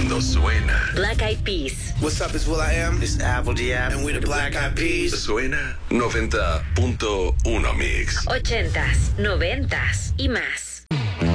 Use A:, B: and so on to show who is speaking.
A: cuando suena.
B: Black Eyed Peas.
C: What's up, it's will.i.am. This is Apple D.App. And we're the Black Eyed Peas.
A: Suena 90.1 Mix.
B: 80s, 90s y más.